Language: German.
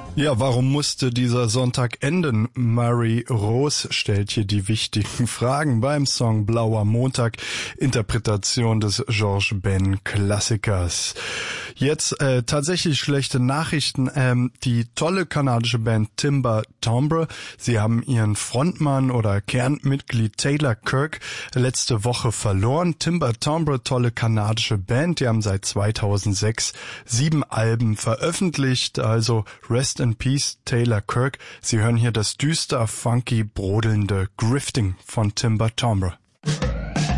Ja, warum musste dieser Sonntag enden? Mary Rose stellt hier die wichtigen Fragen beim Song Blauer Montag, Interpretation des George Ben Klassikers. Jetzt tatsächlich schlechte Nachrichten. Die tolle kanadische Band Timber Timbre, sie haben ihren Frontmann oder Kernmitglied Taylor Kirk letzte Woche verloren. Timber Timbre, tolle kanadische Band, die haben seit 2006 7 Alben veröffentlicht, also Rest in Peace Taylor Kirk. Sie hören hier das düster, funky, brodelnde Grifting von Timber Timbre.